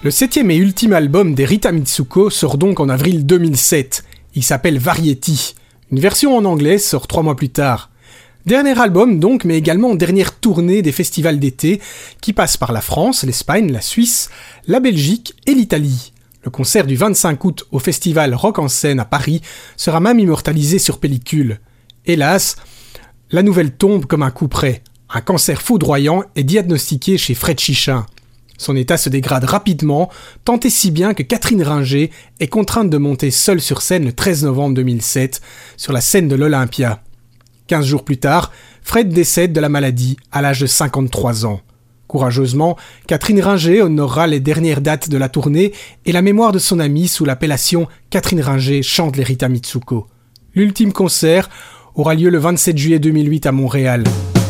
Le 7e et ultime album des Rita Mitsuko sort donc en avril 2007. Il s'appelle Variety. Une version en anglais sort 3 mois plus tard. Dernier album donc, mais également dernière tournée des festivals d'été qui passe par la France, l'Espagne, la Suisse, la Belgique et l'Italie. Le concert du 25 août au festival Rock en Seine à Paris sera même immortalisé sur pellicule. Hélas, la nouvelle tombe comme un coup près. Un cancer foudroyant est diagnostiqué chez Fred Chichin. Son état se dégrade rapidement, tant et si bien que Catherine Ringer est contrainte de monter seule sur scène le 13 novembre 2007, sur la scène de l'Olympia. 15 jours plus tard, Fred décède de la maladie à l'âge de 53 ans. Courageusement, Catherine Ringer honorera les dernières dates de la tournée et la mémoire de son amie sous l'appellation Catherine Ringer chante les Rita Mitsuko. L'ultime concert aura lieu le 27 juillet 2008 à Montréal.